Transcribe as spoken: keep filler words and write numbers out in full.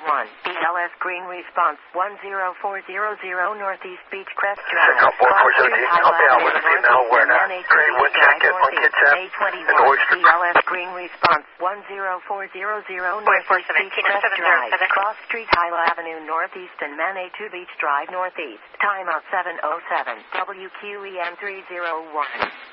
one. B L S Green Response one zero four zero zero Northeast Beechcrest Drive. Check out four four seventeen, copy out with a female wearing a gray wind jacket, blanket cap, and oyster. B L S Green Response one zero four zero zero Northeast Beechcrest Drive. Cross Street, Hyla Avenue Northeast and Manitou Beach Drive Northeast. Timeout seven oh seven. W Q E M three oh one.